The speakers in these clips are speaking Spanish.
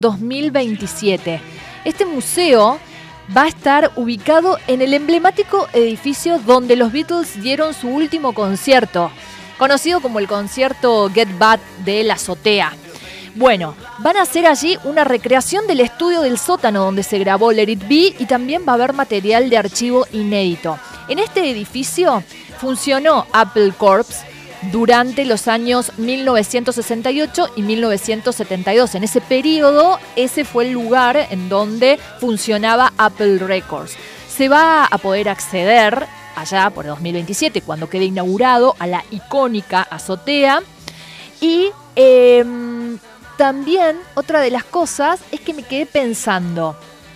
2027. Este museo va a estar ubicado en el emblemático edificio donde los Beatles dieron su último concierto, conocido como el concierto Get Back de la azotea. Bueno, van a hacer allí una recreación del estudio del sótano donde se grabó Let It Be y también va a haber material de archivo inédito. En este edificio funcionó Apple Corps durante los años 1968 y 1972. En ese periodo, ese fue el lugar en donde funcionaba Apple Records. Se va a poder acceder allá por 2027, cuando quede inaugurado, a la icónica azotea. Y también otra de las cosas es que me quedé pensando,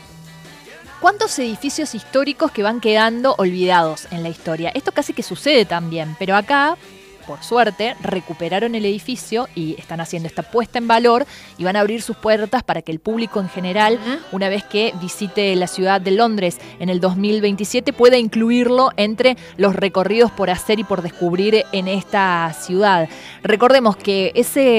¿cuántos edificios históricos que van quedando olvidados en la historia? Esto casi que sucede también, pero acá, por suerte, recuperaron el edificio y están haciendo esta puesta en valor y van a abrir sus puertas para que el público en general, una vez que visite la ciudad de Londres en el 2027, pueda incluirlo entre los recorridos por hacer y por descubrir en esta ciudad. Recordemos que ese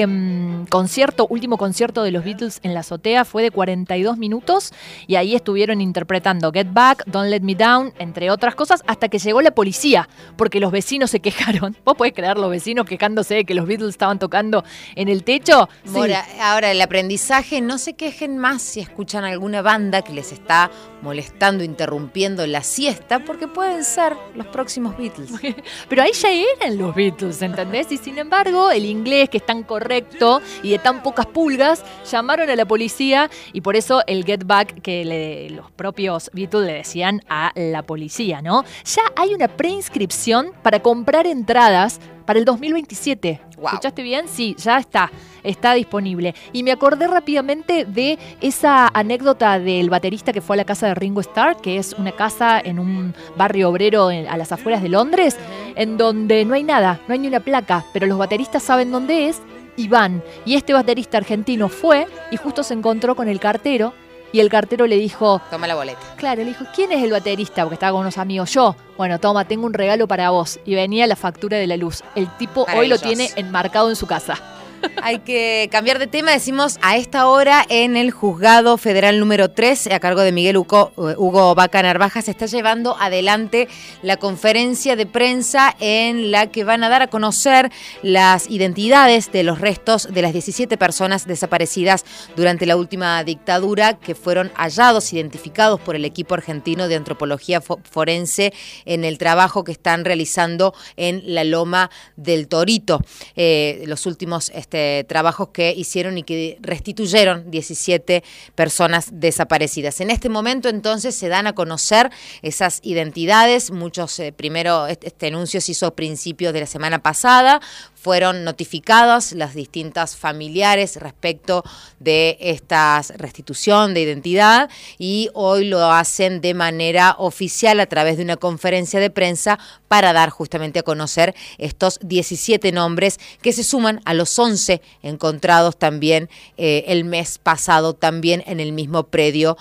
último concierto de los Beatles en la azotea fue de 42 minutos y ahí estuvieron interpretando Get Back, Don't Let Me Down, entre otras cosas, hasta que llegó la policía, porque los vecinos se quejaron. ¿Vos podés creer los vecinos quejándose de que los Beatles estaban tocando en el techo? Mora, sí. Ahora, el aprendizaje, no se quejen más si escuchan alguna banda que les está molestando, interrumpiendo la siesta, porque pueden ser los próximos Beatles. Pero ahí ya eran los Beatles, ¿entendés? Y sin embargo, el inglés, que es tan correcto y de tan pocas pulgas, llamaron a la policía y por eso el Get Back que los propios Beatles le decían a la policía, ¿no? Ya hay una preinscripción para comprar entradas para el 2027. Wow. ¿Escuchaste bien? Sí, ya está disponible. Y me acordé rápidamente de esa anécdota del baterista que fue a la casa de Ringo Starr, que es una casa en un barrio obrero a las afueras de Londres, en donde no hay nada, no hay ni una placa, pero los bateristas saben dónde es y van. Y este baterista argentino fue y justo se encontró con el cartero. Y el cartero le dijo... Toma la boleta. Claro, le dijo, ¿quién es el baterista? Porque estaba con unos amigos. Yo. Bueno, toma, tengo un regalo para vos. Y venía la factura de la luz. El tipo hoy lo tiene enmarcado en su casa. Hay que cambiar de tema, decimos a esta hora en el Juzgado Federal número 3, a cargo de Miguel Hugo Vaca Narvaja, se está llevando adelante la conferencia de prensa en la que van a dar a conocer las identidades de los restos de las 17 personas desaparecidas durante la última dictadura, que fueron hallados, identificados por el equipo argentino de antropología forense en el trabajo que están realizando en la Loma del Torito. Los últimos trabajos que hicieron y que restituyeron 17 personas desaparecidas. En este momento, entonces, se dan a conocer esas identidades. Muchos, primero, este anuncio se hizo a principios de la semana pasada. Fueron notificadas las distintas familiares respecto de esta restitución de identidad y hoy lo hacen de manera oficial a través de una conferencia de prensa para dar justamente a conocer estos 17 nombres que se suman a los 11 encontrados también el mes pasado, también en el mismo predio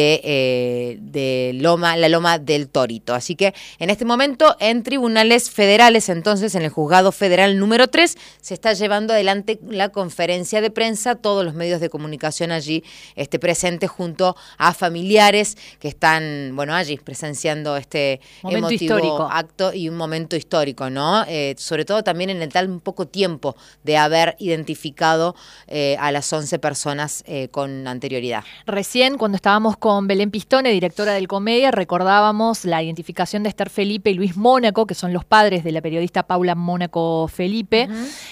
de la Loma del Torito. Así que en este momento en tribunales federales, entonces en el Juzgado Federal número 3, se está llevando adelante la conferencia de prensa, todos los medios de comunicación allí presentes junto a familiares que están, allí presenciando este momento emotivo histórico. Acto y un momento histórico, ¿no? Sobre todo también en el tan poco tiempo de haber identificado a las 11 personas con anterioridad. Recién, cuando estábamos con Belén Pistone, directora del Comedia, recordábamos la identificación de Esther Felipe y Luis Mónaco, que son los padres de la periodista Paula Mónaco Felipe,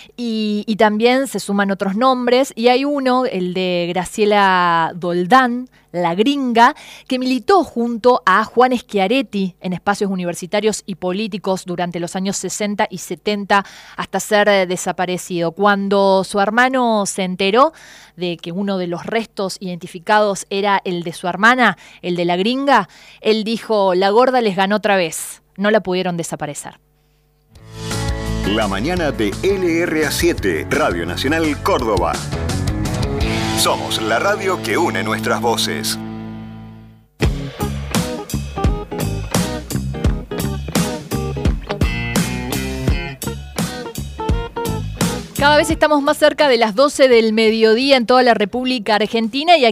y también se suman otros nombres, y hay uno, el de Graciela Doldán, la gringa, que militó junto a Juan Schiaretti en espacios universitarios y políticos durante los años 60 y 70 hasta ser desaparecido. Cuando su hermano se enteró de que uno de los restos identificados era el de su hermana, el de la gringa, él dijo, la gorda les ganó otra vez, no la pudieron desaparecer. La mañana de LRA7, Radio Nacional Córdoba. Somos la radio que une nuestras voces. Cada vez estamos más cerca de las 12 del mediodía en toda la República Argentina y